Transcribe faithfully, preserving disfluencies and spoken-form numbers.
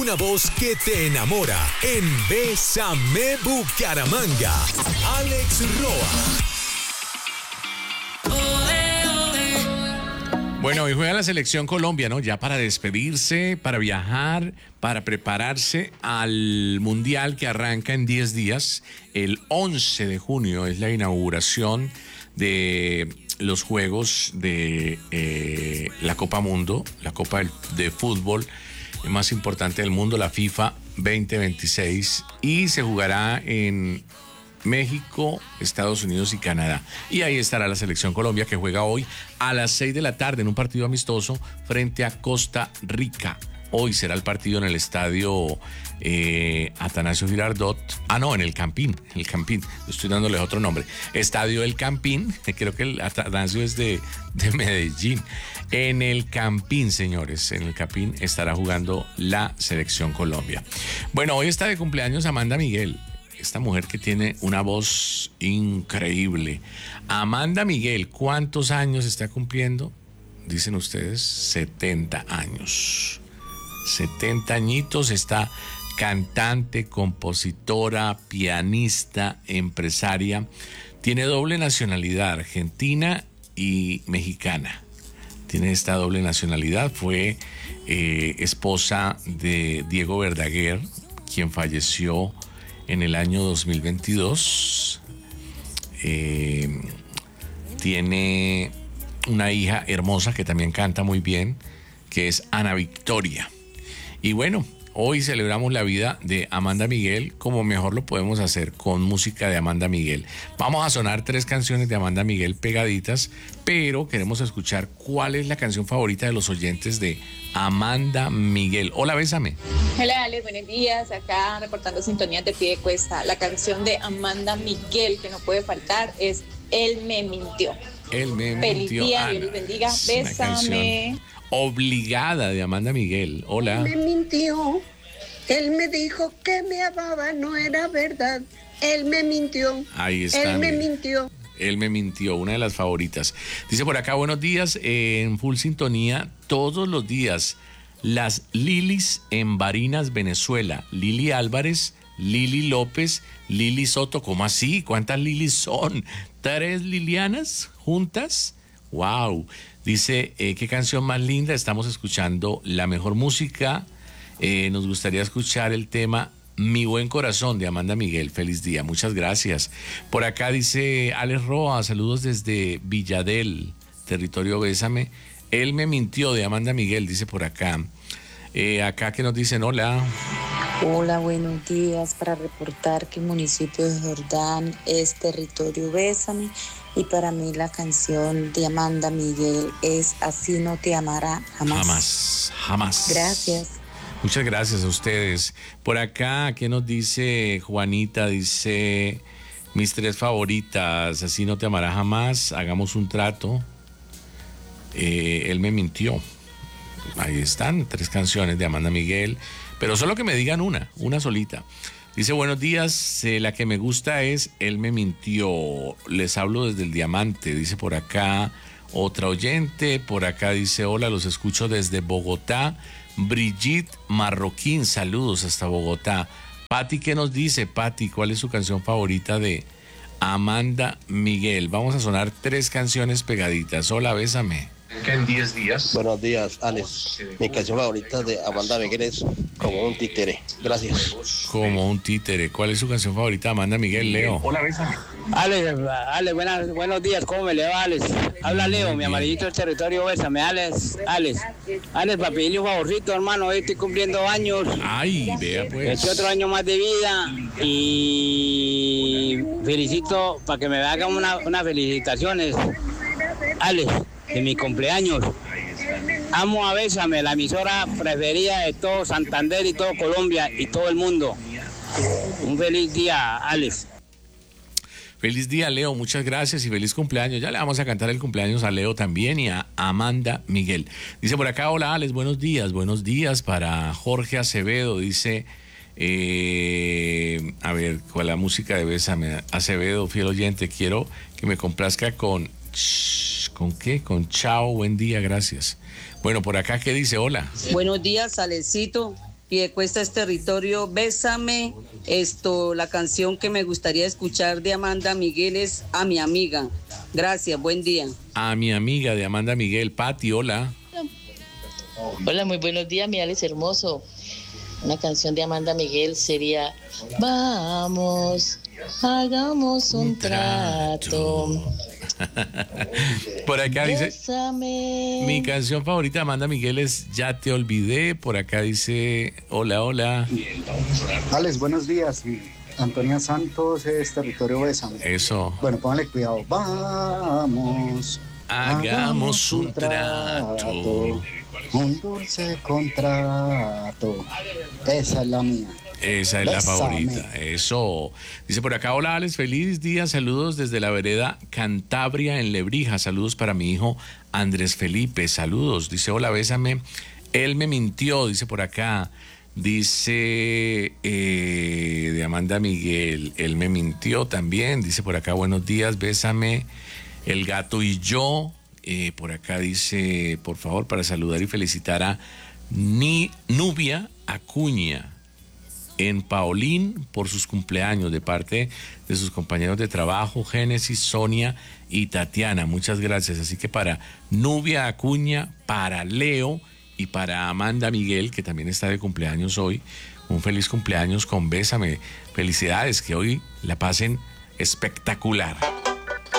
una voz que te enamora en Bésame Bucaramanga. Alex Roa. Bueno, hoy juega la selección Colombia, ¿no? Ya para despedirse, para viajar, para prepararse al Mundial que arranca en diez días. El once de junio es la inauguración de los Juegos de eh, la Copa Mundo, la Copa de Fútbol más importante del mundo, la FIFA veinte veintiséis, y se jugará en México, Estados Unidos y Canadá. Y ahí estará la selección Colombia, que juega hoy a las seis de la tarde en un partido amistoso frente a Costa Rica. Hoy será el partido en el estadio eh, Atanasio Girardot. Ah, no, en el Campín. El Campín. Estoy dándole otro nombre. Estadio El Campín. Creo que el Atanasio es de, de Medellín. En el Campín, señores. En el Campín estará jugando la selección Colombia. Bueno, hoy está de cumpleaños Amanda Miguel. Esta mujer que tiene una voz increíble. Amanda Miguel, ¿cuántos años está cumpliendo? Dicen ustedes, setenta años. setenta añitos, está cantante, compositora, pianista, empresaria. Tiene doble nacionalidad, argentina y mexicana. Tiene esta doble nacionalidad. Fue eh, esposa de Diego Verdaguer, quien falleció en el año dos mil veintidós. Eh, tiene una hija hermosa que también canta muy bien, que es Ana Victoria. Y bueno, hoy celebramos la vida de Amanda Miguel como mejor lo podemos hacer, con música de Amanda Miguel. Vamos a sonar tres canciones de Amanda Miguel pegaditas, pero queremos escuchar cuál es la canción favorita de los oyentes de Amanda Miguel. Hola, bésame. Hola, Alex, buenos días. Acá reportando sintonías de pie de cuesta. La canción de Amanda Miguel que no puede faltar es Él me mintió. Él me Feliz mintió. día, Ana, Dios les bendiga. es una Bésame. canción obligada de Amanda Miguel. Hola. Él me mintió. Él me dijo que me amaba, no era verdad. Él me mintió. Ahí está. Él me mira. mintió. Él me mintió, una de las favoritas. Dice por acá, buenos días, eh, en full sintonía, todos los días. Las Lilis en Barinas, Venezuela. Lili Álvarez, Lili López, Lili Soto. ¿Cómo así? ¿Cuántas Lilis son? ¿Tres Lilianas juntas? ¡Wow! Dice, eh, qué canción más linda. Estamos escuchando la mejor música. Eh, nos gustaría escuchar el tema Mi Buen Corazón de Amanda Miguel. Feliz día, muchas gracias. Por acá dice Alex Roa, saludos desde Villadel, territorio Bésame. Él me mintió de Amanda Miguel, dice por acá. Eh, acá que nos dicen hola. Hola, buenos días. Para reportar que el municipio de Jordán es territorio Bésame, y para mí la canción de Amanda Miguel es Así no te amará jamás. Jamás, jamás. Gracias. Muchas gracias a ustedes. Por acá, ¿qué nos dice Juanita? Dice, mis tres favoritas, Así no te amará jamás, Hagamos un trato, eh, Él me mintió. Ahí están, tres canciones de Amanda Miguel, pero solo que me digan una, una solita. Dice, buenos días, eh, la que me gusta es Él me mintió, les hablo desde el Diamante, dice por acá otra oyente. Por acá dice, hola, los escucho desde Bogotá. Brigitte Marroquín, saludos hasta Bogotá. Patti, ¿qué nos dice? Patti, ¿cuál es su canción favorita de Amanda Miguel? Vamos a sonar tres canciones pegaditas. Hola, bésame. En diez días. Buenos días, Alex. Mi canción favorita de Amanda Miguel es Como un títere. Gracias. Como un títere. ¿Cuál es su canción favorita de Amanda Miguel, Leo? Hola, bésame. Alex, Alex, buenas, buenos días. ¿Cómo me le va, Alex? Habla Leo, mi amarillito del territorio Bésame. Alex, Alex. Alex, para pedirle un favorcito, hermano. Hoy estoy cumpliendo años. Ay, vea pues. Este otro año más de vida. Y felicito para que me hagan una, unas felicitaciones. Alex, de mi cumpleaños. Amo a Bésame, la emisora preferida de todo Santander y todo Colombia y todo el mundo. Un feliz día, Alex. Feliz día, Leo, muchas gracias y feliz cumpleaños. Ya le vamos a cantar el cumpleaños a Leo también y a Amanda Miguel. Dice por acá, hola Alex, buenos días, buenos días para Jorge Acevedo. Dice, eh, a ver, con la música de Bésame, Acevedo, fiel oyente, quiero que me complazca con... ¿Con qué? Con chao, buen día, gracias. Bueno, por acá, ¿qué dice? Hola. Buenos días, Alecito. Piedecuesta es territorio, bésame. Esto, la canción que me gustaría escuchar de Amanda Miguel es A mi amiga. Gracias, buen día. A mi amiga de Amanda Miguel. Pati, hola. Hola, muy buenos días, mi Alex hermoso. Una canción de Amanda Miguel sería Vamos, hagamos un, un trato. Por acá dice, Bésame. Mi canción favorita de Amanda Miguel es Ya te olvidé. Por acá dice, hola, hola. Alex, buenos días. Antonia Santos es territorio Bésame. Eso. Bueno, póngale cuidado. Vamos, hagamos, hagamos un trato. trato. Un dulce contrato. Esa es la mía. Esa es Bésame. La favorita. Eso. Dice por acá, hola Alex, feliz día, saludos desde la vereda Cantabria en Lebrija, saludos para mi hijo Andrés Felipe, saludos. Dice, hola, bésame. Él me mintió, dice por acá. Dice eh, de Amanda Miguel, él me mintió también. Dice por acá, buenos días, bésame. El gato y yo. Eh, por acá dice, por favor, para saludar y felicitar a Ni, Nubia Acuña en Paulín por sus cumpleaños de parte de sus compañeros de trabajo, Génesis, Sonia y Tatiana. Muchas gracias. Así que para Nubia Acuña, para Leo y para Amanda Miguel, que también está de cumpleaños hoy, un feliz cumpleaños con Bésame. Felicidades, que hoy la pasen espectacular.